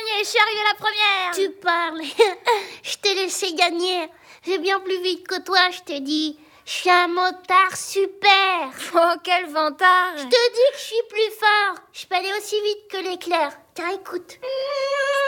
gagné, je suis arrivée la première. Tu parles. Je t'ai laissé gagner. J'ai bien plus vite que toi, je te dis. Je suis un motard super. Oh, quel vantard. Je te dis que je suis plus fort. Je peux aller aussi vite que l'éclair. Tiens, écoute.